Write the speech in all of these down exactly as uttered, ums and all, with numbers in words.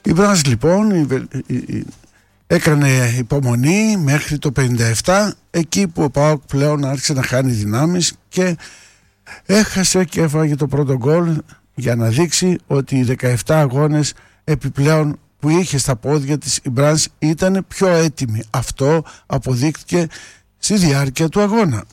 Η Μπρανς λοιπόν η, η, η, έκανε υπομονή μέχρι το πενήντα επτά, εκεί που ο ΠΑΟΚ πλέον άρχισε να χάνει δυνάμεις και έχασε και έφαγε το πρώτο γκολ για να δείξει ότι οι δεκαεπτά αγώνες επιπλέον που είχε στα πόδια της η Μπρανς ήταν πιο έτοιμη. Αυτό αποδείχθηκε στη διάρκεια του αγώνα.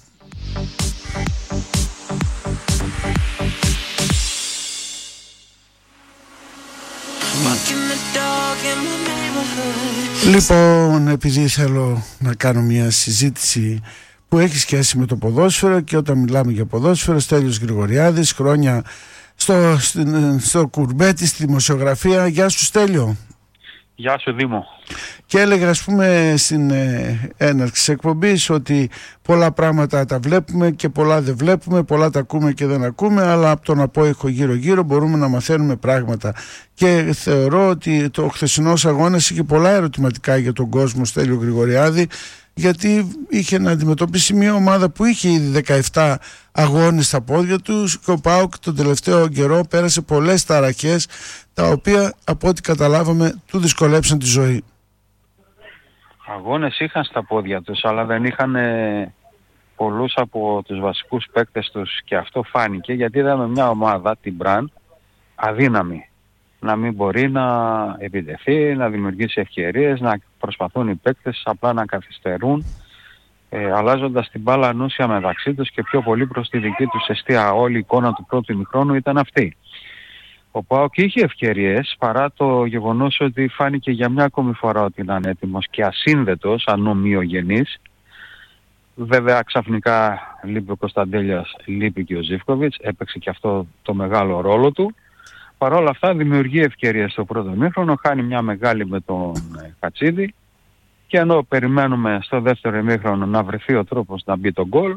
Λοιπόν, επειδή θέλω να κάνω μια συζήτηση που έχει σχέση με το ποδόσφαιρο, και όταν μιλάμε για ποδόσφαιρο, Στέλιος Γρηγοριάδης, χρόνια στο, στο, στο κουρμπέτι, στη δημοσιογραφία. Γεια σου Στέλιο. Γεια σου Δήμο. Και έλεγα, ας πούμε, στην ε, έναρξη της εκπομπής ότι πολλά πράγματα τα βλέπουμε και πολλά δεν βλέπουμε, πολλά τα ακούμε και δεν ακούμε, αλλά από τον απόϊχο γύρω γύρω μπορούμε να μαθαίνουμε πράγματα. Και θεωρώ ότι το χθεσινός αγώνας είχε πολλά ερωτηματικά για τον κόσμο, Στέλιο Γρηγοριάδη, γιατί είχε να αντιμετωπίσει μια ομάδα που είχε ήδη δεκαεπτά αγώνες στα πόδια του και ο ΠΑΟΚ τον τελευταίο καιρό πέρασε πολλές ταραχές, τα οποία από ό,τι καταλάβαμε του δυσκολέψαν τη ζωή. Αγώνες είχαν στα πόδια τους, αλλά δεν είχαν ε, πολλούς από τους βασικούς παίκτες τους, και αυτό φάνηκε γιατί είδαμε μια ομάδα, την Μπραν, αδύναμη. Να μην μπορεί να επιτεθεί, να δημιουργήσει ευκαιρίες, να προσπαθούν οι παίκτες απλά να καθυστερούν, ε, αλλάζοντας την μπάλα ανούσια μεταξύ τους και πιο πολύ προς τη δική τους εστία. Όλη η εικόνα του πρώτου ημιχρόνου ήταν αυτή. Ο ΠΑΟΚ είχε ευκαιρίες, παρά το γεγονός ότι φάνηκε για μια ακόμη φορά ότι ήταν έτοιμος και ασύνδετος, ανομοιογενής. Βέβαια ξαφνικά λείπει ο Κωνσταντέλιας, λείπει και ο Ζίβκοβιτς, έπαιξε και αυτό το μεγάλο ρόλο του. Παρ' όλα αυτά δημιουργεί ευκαιρίες στο πρώτο ημίχρονο, χάνει μια μεγάλη με τον Χατσίδη, και ενώ περιμένουμε στο δεύτερο ημίχρονο να βρεθεί ο τρόπος να μπει το γκολ,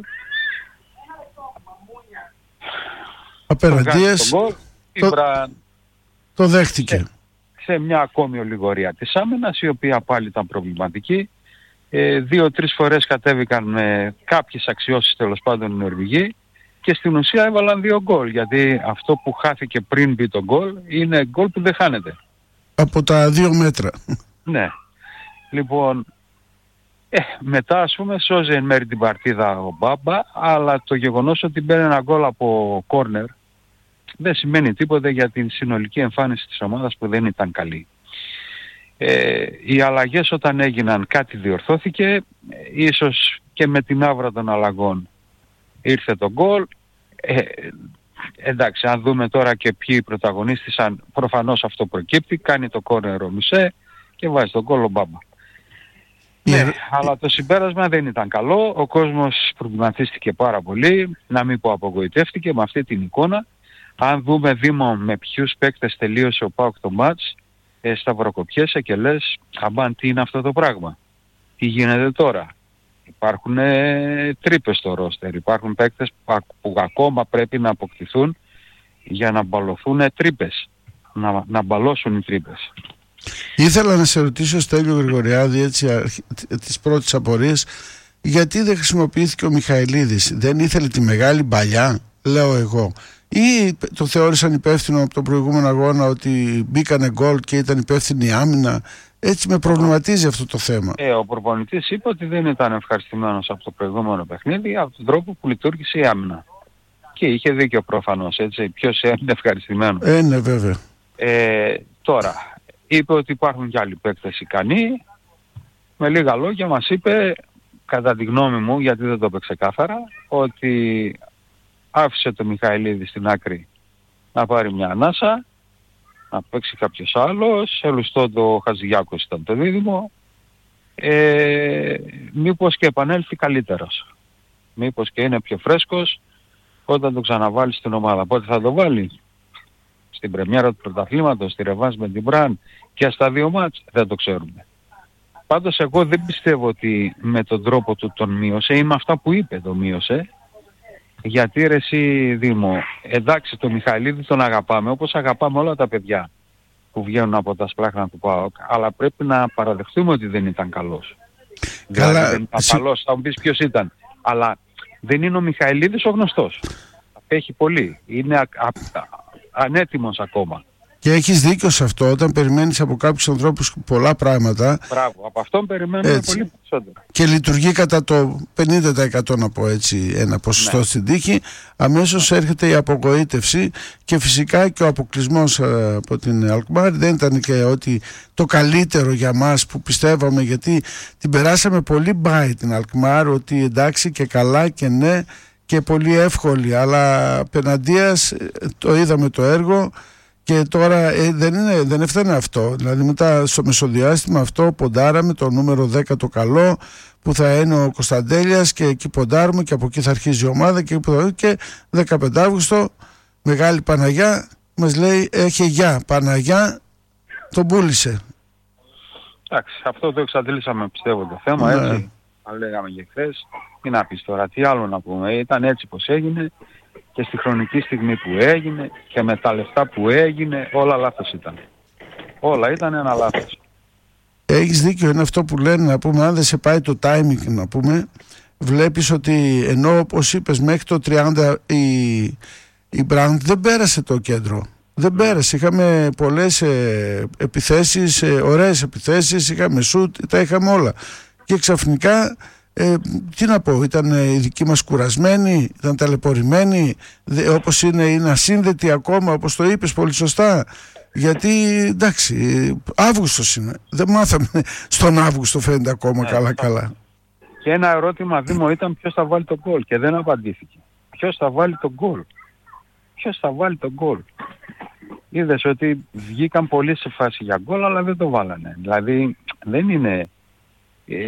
απέναντίας το, το, Μπρα... το δέχτηκε σε, σε μια ακόμη ολιγορία της άμυνας, η οποία πάλι ήταν προβληματική. ε, δύο-τρεις φορές κατέβηκαν με κάποιες αξιώσεις τέλος πάντων οι Νορβηγοί, και στην ουσία έβαλαν δύο γκολ, γιατί αυτό που χάθηκε πριν μπει το γκολ είναι γκολ που δεν χάνεται. Από τα δύο μέτρα. Ναι. Λοιπόν, ε, μετά ας πούμε σώζει εν μέρει την παρτίδα ο Μπάμπα, αλλά το γεγονός ότι μπαίνει ένα γκολ από κόρνερ δεν σημαίνει τίποτα για την συνολική εμφάνιση της ομάδας, που δεν ήταν καλή. Ε, οι αλλαγές όταν έγιναν κάτι διορθώθηκε, ε, ίσως και με την άβρα των αλλαγών ήρθε το γκολ. Ε, εντάξει, αν δούμε τώρα και ποιοι πρωταγωνίστησαν, προφανώς αυτό προκύπτει. Κάνει το κόρνερ ο Μισέ και βάζει τον γκολ ο Μπάμπα. Yeah. Ναι, αλλά το συμπέρασμα δεν ήταν καλό. Ο κόσμος προβληματίστηκε πάρα πολύ, να μην πω απογοητεύτηκε με αυτή την εικόνα. Αν δούμε Δήμο με ποιους παίκτες τελείωσε ο ΠΑΟΚ το μάτς, ε, σταυροκοπιέσαι και λες, αμπάν, τι είναι αυτό το πράγμα, τι γίνεται τώρα. Υπάρχουν ε, τρύπες στο ρόστερ, υπάρχουν παίκτες που, που ακόμα πρέπει να αποκτηθούν για να μπαλωθούν τρύπες, να, να μπαλώσουν οι τρύπες. Ήθελα να σε ρωτήσω, Στέλιο Γρηγοριάδη, έτσι τις πρώτες απορίες, γιατί δεν χρησιμοποιήθηκε ο Μιχαηλίδης? Δεν ήθελε τη μεγάλη μπαλιά, λέω εγώ, ή το θεώρησαν υπεύθυνο από τον προηγούμενο αγώνα ότι μπήκανε γκολ και ήταν υπεύθυνη η άμυνα? Έτσι με προβληματίζει αυτό το θέμα. Ε, ο προπονητής είπε ότι δεν ήταν ευχαριστημένος από το προηγούμενο παιχνίδι, από τον τρόπο που λειτουργήσε η άμυνα. Και είχε δίκιο προφανώς, έτσι. Ποιος είναι ευχαριστημένος? Ε, ναι, βέβαια. Ε, τώρα, είπε ότι υπάρχουν και άλλοι παίκτες ικανοί. Με λίγα λόγια μας είπε, κατά τη γνώμη μου, γιατί δεν το είπε ξεκάθαρα, ότι άφησε το Μιχαηλίδη στην άκρη να πάρει μια ανάσα, να παίξει κάποιος άλλος, ελουστό το Χατζηγιάκος ήταν το δίδυμο, ε, μήπως και επανέλθει καλύτερος, μήπως και είναι πιο φρέσκος όταν το ξαναβάλει στην ομάδα. Πότε θα το βάλει? Στην πρεμιέρα του πρωταθλήματος, στη ρεβάνς με την Μπραν και στα δύο μάτς? Δεν το ξέρουμε. Πάντως εγώ δεν πιστεύω ότι με τον τρόπο του τον μείωσε, ή με αυτά που είπε το μείωσε. Γιατί ρε εσύ Δήμο, εντάξει, το Μιχαηλίδη τον αγαπάμε όπως αγαπάμε όλα τα παιδιά που βγαίνουν από τα σπλάχνα του ΠΑΟΚ, αλλά πρέπει να παραδεχτούμε ότι δεν ήταν καλός. Καλά, δηλαδή δεν ήταν συ... καλός, θα μου πεις ποιος ήταν, αλλά δεν είναι ο Μιχαηλίδης ο γνωστός. Απέχει πολύ, είναι α, α, α, ανέτοιμος ακόμα. Και έχεις δίκιο σε αυτό, όταν περιμένεις από κάποιους ανθρώπους πολλά πράγματα. Μπράβο, από αυτόν περιμένουμε έτσι, πολύ περισσότερο. Και λειτουργεί κατά το πενήντα τοις εκατό, να πω έτσι, ένα ποσοστό, ναι, στην τύχη, αμέσως έρχεται η απογοήτευση και φυσικά και ο αποκλεισμός από την Αλκμάρ δεν ήταν και ότι το καλύτερο για μας που πιστεύαμε, γιατί την περάσαμε πολύ μπάι την Αλκμάρ, ότι εντάξει και καλά και ναι και πολύ εύκολη, αλλά απέναντίας το είδαμε το έργο. Και τώρα ε, δεν, είναι, δεν έφτανε αυτό. Δηλαδή μετά στο μεσοδιάστημα αυτό ποντάραμε το νούμερο δέκα το καλό που θα είναι ο Κωνσταντέλιας και εκεί ποντάρουμε και από εκεί θα αρχίζει η ομάδα και, και δεκαπέντε Αύγουστο Μεγάλη Παναγιά μας λέει έχει γεια Παναγιά, τον πούλησε. Εντάξει, αυτό το εξαντλήσαμε πιστεύω το θέμα, ναι, έτσι. Αν λέγαμε και χθες, τι να πεις τώρα, τι άλλο να πούμε, ήταν έτσι πως έγινε. Και στη χρονική στιγμή που έγινε και με τα λεφτά που έγινε, όλα λάθος ήταν. Όλα ήταν ένα λάθος. Έχεις δίκιο, είναι αυτό που λένε, να πούμε, αν δεν σε πάει το timing, να πούμε, βλέπεις ότι ενώ όπως είπες μέχρι το τριάντα η, η Brand δεν πέρασε το κέντρο. Δεν πέρασε, είχαμε πολλές ε, επιθέσεις, ε, ωραίες επιθέσεις, είχαμε σουτ, τα είχαμε όλα. Και ξαφνικά... Ε, τι να πω, ήταν οι δικοί μας κουρασμένοι, ήταν ταλαιπωρημένοι, δε, όπως είναι, είναι ασύνδετοι ακόμα, όπως το είπες πολύ σωστά, γιατί εντάξει Αύγουστος είναι, δεν μάθαμε στον Αύγουστο φαίνεται ακόμα, καλά ε, καλά. Και ένα ερώτημα Δήμο ήταν ποιος θα βάλει τον γκολ και δεν απαντήθηκε. Ποιος θα βάλει τον γκολ, ποιος θα βάλει τον γκολ. Είδες ότι βγήκαν πολλοί σε φάση για γκολ αλλά δεν το βάλανε, δηλαδή δεν είναι ε,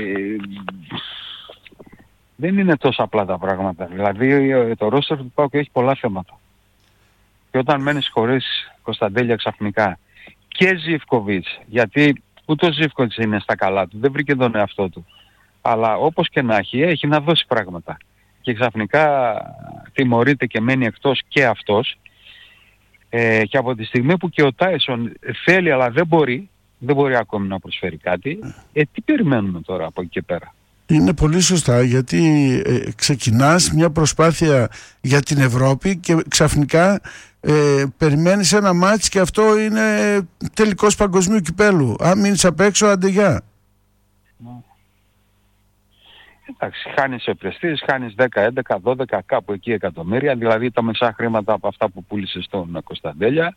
δεν είναι τόσο απλά τα πράγματα. Δηλαδή το ρόστερ του ΠΑΟΚ έχει πολλά θέματα. Και όταν μένεις χωρίς Κωνσταντέλια ξαφνικά και Ζίβκοβιτς, γιατί ούτε ο Ζίβκοβιτς είναι στα καλά του, δεν βρήκε τον εαυτό του. Αλλά όπως και να έχει, έχει να δώσει πράγματα. Και ξαφνικά τιμωρείται και μένει εκτός και αυτός. Ε, και από τη στιγμή που και ο Τάισον θέλει αλλά δεν μπορεί, δεν μπορεί ακόμη να προσφέρει κάτι, ε, τι περιμένουμε τώρα από εκεί και πέρα. Είναι πολύ σωστά, γιατί ε, ξεκινάς μια προσπάθεια για την Ευρώπη και ξαφνικά ε, περιμένεις ένα μάτς και αυτό είναι τελικός παγκοσμίου κυπέλου. Αν μείνεις απ' έξω, άντε γεια. Εντάξει, χάνεις σε πρεστής, χάνεις δέκα, έντεκα, δώδεκα κάπου εκεί εκατομμύρια, δηλαδή τα μεσά χρήματα από αυτά που πούλησε στον Κωνσταντέλια,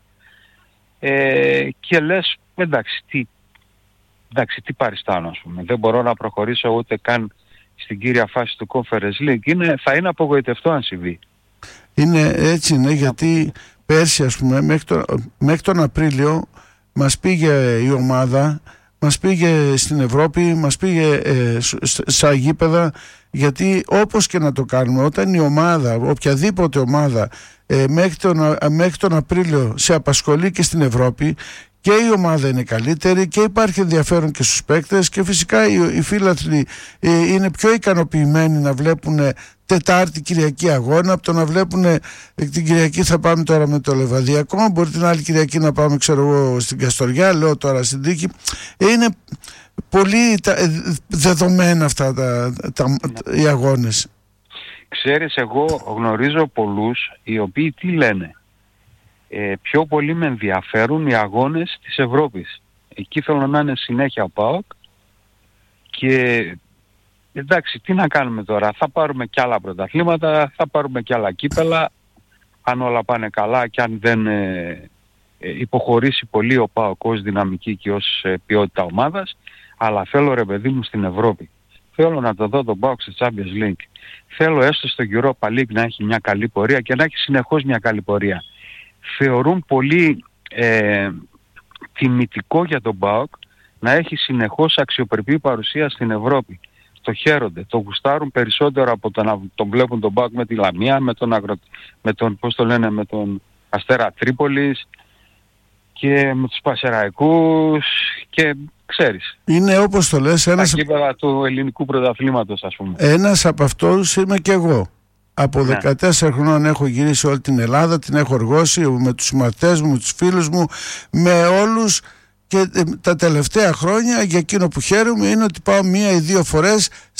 ε, και λες εντάξει τι, εντάξει, τι παριστάνω, ας πούμε. Δεν μπορώ να προχωρήσω ούτε καν στην κύρια φάση του Conference League. Είναι, θα είναι απογοητευτό αν συμβεί. Είναι έτσι, ναι, γιατί πέρσι, ας πούμε, μέχρι, το, μέχρι τον Απρίλιο μας πήγε η ομάδα, μας πήγε στην Ευρώπη, μας πήγε ε, στα γήπεδα, γιατί όπως και να το κάνουμε, όταν η ομάδα, οποιαδήποτε ομάδα, ε, μέχρι, τον, μέχρι τον Απρίλιο σε απασχολεί και στην Ευρώπη, και η ομάδα είναι καλύτερη και υπάρχει ενδιαφέρον και στους παίκτες και φυσικά οι, οι φίλαθλοι ε, είναι πιο ικανοποιημένοι να βλέπουν Τετάρτη Κυριακή αγώνα από το να βλέπουν ε, την Κυριακή θα πάμε τώρα με το Λεβαδιακό, μπορεί την άλλη Κυριακή να πάμε ξέρω εγώ στην Καστοριά, λέω τώρα στην Τίκη. Ε, είναι πολύ τα, ε, δεδομένα αυτά τα, τα, τα, οι αγώνες. Ξέρεις, εγώ γνωρίζω πολλούς οι οποίοι τι λένε. Ε, πιο πολύ με ενδιαφέρουν οι αγώνες της Ευρώπης. Εκεί θέλω να είναι συνέχεια ο ΠΑΟΚ και εντάξει, τι να κάνουμε τώρα, θα πάρουμε κι άλλα πρωταθλήματα, θα πάρουμε κι άλλα κύπελα, αν όλα πάνε καλά και αν δεν ε, ε, υποχωρήσει πολύ ο ΠΑΟΚ ως δυναμική και ως ε, ποιότητα ομάδας, αλλά θέλω ρε παιδί μου στην Ευρώπη. Θέλω να το δω τον ΠΑΟΚ στο Champions League. Θέλω έστω στο Europa League να έχει μια καλή πορεία και να έχει συνεχώς μια καλή πορεία. Θεωρούν πολύ ε, τιμητικό για τον ΠΑΟΚ να έχει συνεχώς αξιοπρεπή παρουσία στην Ευρώπη. Το χαίρονται, το γουστάρουν περισσότερο από το να τον βλέπουν τον ΠΑΟΚ με τη Λαμία, με τον, αγρο... με τον, πώς το λένε, με τον Αστέρα Τρίπολης και με τους Πασεραϊκούς και ξέρεις. Είναι όπως το λες ένας... τα κύπελα του ελληνικού πρωταθλήματος, ας πούμε. Ένας από αυτούς είμαι και εγώ. Από ναι. δεκατέσσερα χρονών έχω γυρίσει όλη την Ελλάδα, την έχω οργώσει με τους συμμαθητές μου, με τους φίλους μου, με όλους και ε, τα τελευταία χρόνια για εκείνο που χαίρομαι είναι ότι πάω μία ή δύο φορές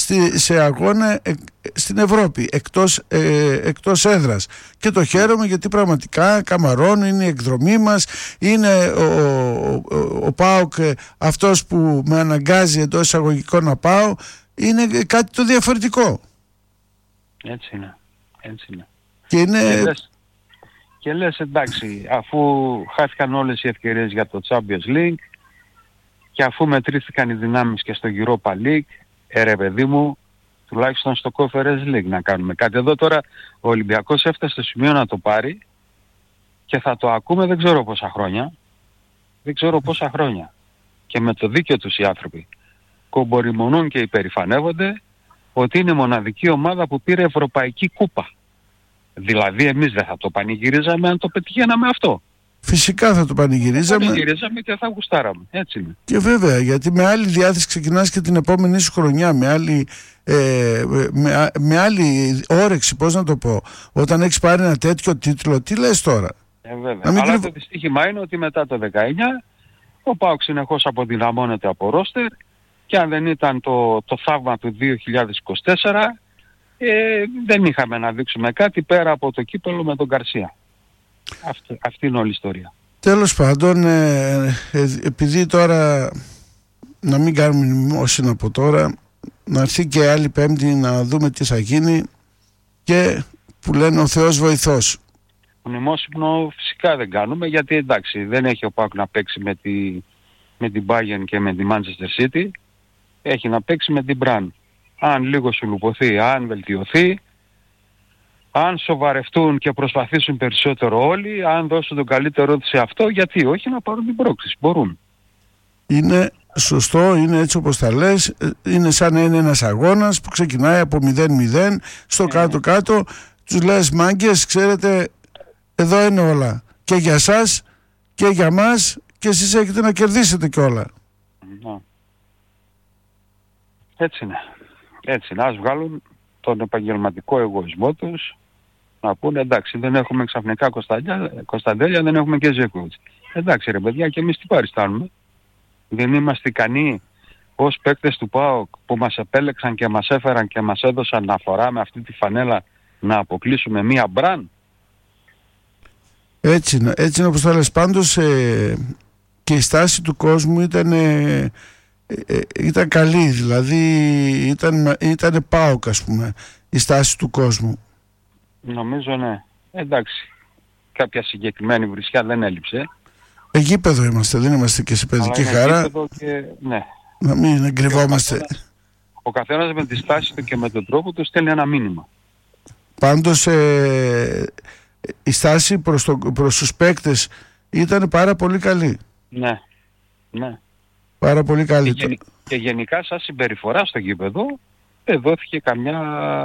στη, σε αγώνα ε, στην Ευρώπη, εκτός, ε, εκτός έδρας. Και το χαίρομαι γιατί πραγματικά Καμαρών είναι η εκδρομή μας, είναι ο, ο, ο, ο ΠΑΟΚ αυτός που με αναγκάζει εντός εισαγωγικών να πάω, είναι κάτι το διαφορετικό. Έτσι είναι, έτσι είναι. Και είναι... Και λες, και λες εντάξει, αφού χάθηκαν όλες οι ευκαιρίες για το Champions League και αφού μετρήθηκαν οι δυνάμεις και στο Europa League, ε, ρε παιδί μου, τουλάχιστον στο Conference League να κάνουμε κάτι. Εδώ τώρα ο Ολυμπιακός έφτασε στο σημείο να το πάρει και θα το ακούμε δεν ξέρω πόσα χρόνια. Δεν ξέρω πόσα χρόνια. Και με το δίκιο τους οι άνθρωποι κομποριμονούν και υπερηφανεύονται ότι είναι η μοναδική ομάδα που πήρε Ευρωπαϊκή Κούπα. Δηλαδή εμείς δεν θα το πανηγυρίζαμε αν το πετυχαίναμε αυτό. Φυσικά θα το πανηγυρίζαμε. Το πανηγυρίζαμε και θα γουστάραμε. Έτσι είναι. Και βέβαια, γιατί με άλλη διάθεση ξεκινάς και την επόμενη σου χρονιά, με άλλη, ε, με, με άλλη όρεξη, πώς να το πω. Όταν έχεις πάρει ένα τέτοιο τίτλο, τι λες τώρα. Ε, βέβαια. Αλλά κρυβ... το δυστύχημα είναι ότι μετά το δεκαεννιά ο ΠΑΟΚ συνεχώς αποδυναμώνεται από ρόστερ και αν δεν ήταν το, το θαύμα του δύο χιλιάδες είκοσι τέσσερα ε, δεν είχαμε να δείξουμε κάτι πέρα από το κύπελλο με τον Γκαρσία. Αυτή, αυτή είναι όλη η ιστορία. Τέλος πάντων, ε, ε, επειδή τώρα να μην κάνουμε μνημόσυνο από τώρα, να έρθει και άλλη Πέμπτη να δούμε τι θα γίνει και που λένε ο Θεός βοηθός. Μνημόσυνο φυσικά δεν κάνουμε γιατί εντάξει δεν έχει ο ΠΑΟΚ να παίξει με, τη, με την Bayern και με τη Manchester City, έχει να παίξει με την Μπραν. Αν λίγο σου λουποθεί, αν βελτιωθεί, αν σοβαρευτούν και προσπαθήσουν περισσότερο όλοι, αν δώσουν τον καλύτερό τους σε αυτό, γιατί όχι να πάρουν την πρόκληση. Μπορούν. Είναι σωστό, είναι έτσι όπως τα λες. Είναι σαν να είναι ένας αγώνας που ξεκινάει από μηδέν μηδέν στο κάτω-κάτω. Τους λες μάγκες, ξέρετε, εδώ είναι όλα. Και για σας και για μας και εσείς έχετε να κερδίσετε κιόλα. Να. Έτσι είναι. Έτσι είναι. Ας βγάλουν τον επαγγελματικό εγωισμό τους, να πούνε εντάξει δεν έχουμε ξαφνικά Κωνσταντέλια, δεν έχουμε και Ζέκοβιτς. Εντάξει ρε παιδιά, και εμείς τι παριστάνουμε. Δεν είμαστε ικανοί ως παίκτες του ΠΑΟΚ που μας επέλεξαν και μας έφεραν και μας έδωσαν να φοράμε αυτή τη φανέλα να αποκλείσουμε μία Μπραν. Έτσι είναι, έτσι είναι όπως θα λες. Πάντως ε, και η στάση του κόσμου ήταν, ε, ε, ήταν καλή, δηλαδή ήταν, ήταν ΠΑΟΚ ας πούμε η στάση του κόσμου. Νομίζω ναι. Εντάξει, κάποια συγκεκριμένη βρισιά δεν έλειψε. Ε, γήπεδο είμαστε, δεν είμαστε και σε παιδική χαρά. Και, ναι. Να μην εγκρυβόμαστε. Ο καθένας, ο καθένας με τη στάση του και με τον τρόπο του στέλνει ένα μήνυμα. Πάντως ε, η στάση προς, το, προς τους παίκτες ήταν πάρα πολύ καλή. Ναι, ναι. Πάρα πολύ καλή. Και, γεν, και γενικά σαν συμπεριφορά στο γήπεδο δεν δόθηκε καμιά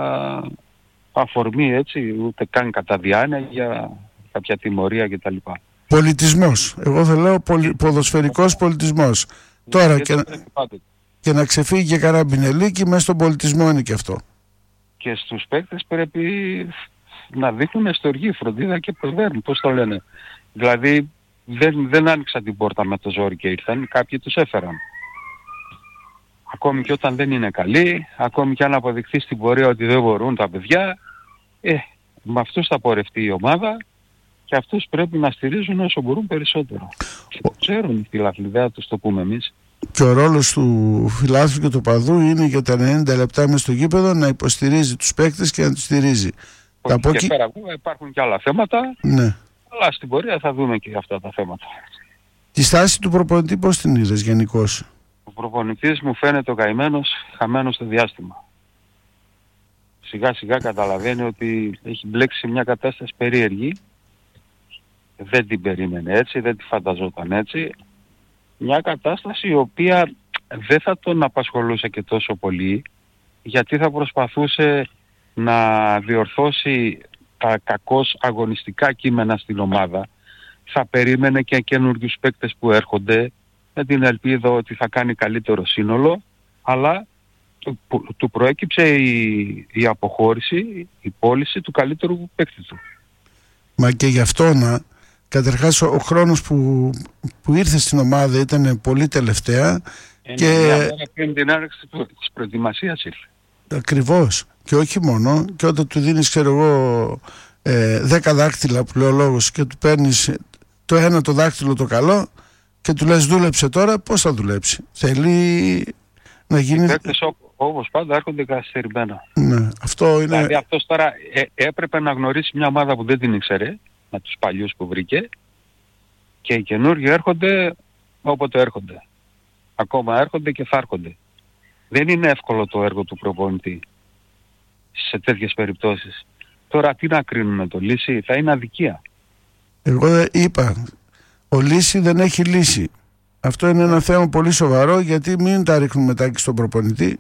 αφορμή έτσι, ούτε καν κατά διάνοια για κάποια τιμωρία κτλ. Πολιτισμός. Εγώ θα λέω πολυ, ποδοσφαιρικός πολιτισμός. Ναι, τώρα και, να, και να ξεφύγει και κανένα μπινελίκι μέσα στον πολιτισμό είναι και αυτό. Και στους παίκτες πρέπει να δείχνουν στοργή, φροντίδα και προβέρνουν, πώς το λένε. Δηλαδή δεν, δεν άνοιξαν την πόρτα με το ζόρι και ήρθαν, κάποιοι τους έφεραν. Ακόμη και όταν δεν είναι καλοί, ακόμη και αν αποδειχθεί στην πορεία ότι δεν μπορούν τα παιδιά, ε, με αυτούς θα πορευτεί η ομάδα και αυτούς πρέπει να στηρίζουν όσο μπορούν περισσότερο. Και το ξέρουν οι φιλαθλιδέα τους, το πούμε εμείς. Και ο ρόλος του φιλάθλου και του παδού είναι για τα ενενήντα λεπτά μες στο γήπεδο να υποστηρίζει τους παίκτες και να τους στηρίζει. Όχι, και εκεί... πέρα υπάρχουν και άλλα θέματα, ναι. Αλλά στην πορεία θα δούμε και αυτά τα θέματα. Τη στάση του προπονητή πώς την είδες γενικώς? Ο προπονητής μου φαίνεται ο καημένος χαμένος στο διάστημα. Σιγά σιγά καταλαβαίνει ότι έχει μπλέξει σε μια κατάσταση περίεργη. Δεν την περίμενε έτσι, δεν τη φανταζόταν έτσι. Μια κατάσταση η οποία δεν θα τον απασχολούσε και τόσο πολύ, γιατί θα προσπαθούσε να διορθώσει τα κακώς αγωνιστικά κείμενα στην ομάδα. Θα περίμενε και καινούριους παίκτες που έρχονται με την ελπίδα ότι θα κάνει καλύτερο σύνολο, αλλά του, του προέκυψε η, η αποχώρηση, η πώληση του καλύτερου παίκτη του. Μα και γι' αυτό να, καταρχάς ο, ο χρόνος που, που ήρθε στην ομάδα ήταν πολύ τελευταία. Είναι και μια μέρα πριν την άρεξη της προετοιμασίας ήρθε. Ακριβώς. Και όχι μόνο. Και όταν του δίνεις, ξέρω εγώ, ε, δέκα δάκτυλα που λέει ο λόγος, και του παίρνεις το ένα το δάκτυλο το καλό και του λες δούλεψε τώρα, πώς θα δουλέψει? Θέλει να γίνει... Οι παίκτες όπως πάντα έρχονται καθυστερημένα. Ναι, αυτό είναι... Δηλαδή αυτός τώρα ε, έπρεπε να γνωρίσει μια ομάδα που δεν την ήξερε, με τους παλιούς που βρήκε, και οι καινούργοι έρχονται όποτε έρχονται. Ακόμα έρχονται και θα έρχονται. Δεν είναι εύκολο το έργο του προπονητή σε τέτοιες περιπτώσεις. Τώρα τι να κρίνουμε, το Λύση? Θα είναι αδικία. Εγώ είπα, ο Λύση δεν έχει λύση. Αυτό είναι ένα θέμα πολύ σοβαρό, γιατί μην τα ρίχνουμε μετά και στον προπονητή.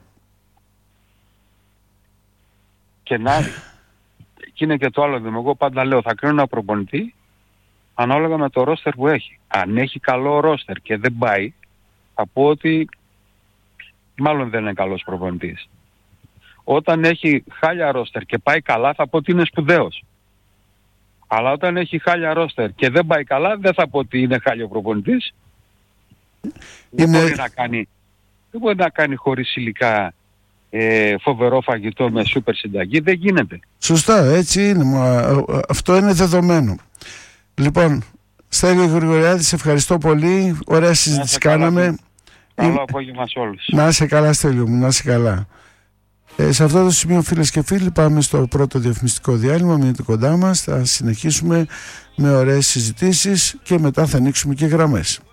Και να, και είναι και το άλλο θέμα. Εγώ πάντα λέω, θα κρίνω ένα προπονητή ανάλογα με το ρόστερ που έχει. Αν έχει καλό ρόστερ και δεν πάει, θα πω ότι μάλλον δεν είναι καλός προπονητής. Όταν έχει χάλια ρόστερ και πάει καλά, θα πω ότι είναι σπουδαίος. Αλλά όταν έχει χάλια ρόστερ και δεν πάει καλά, δεν θα πω ότι είναι χάλιο προπονητής. Είναι... Δεν, μπορεί να κάνει, δεν μπορεί να κάνει χωρίς υλικά ε, φοβερό φαγητό με σούπερ συνταγή. Δεν γίνεται. Σωστά, έτσι είναι. Μα, αυτό είναι δεδομένο. Λοιπόν, Στέλιο Γρηγοριάδη, σε ευχαριστώ πολύ. Ωραία συζήτηση κάναμε. Καλό απόγευμα σε όλους. Να είσαι καλά, Στέλιο μου, να είσαι καλά. Ε, σε αυτό το σημείο, φίλες και φίλοι, πάμε στο πρώτο διαφημιστικό διάλειμμα. Μείνετε κοντά μας, θα συνεχίσουμε με ωραίες συζητήσεις και μετά θα ανοίξουμε και γραμμές.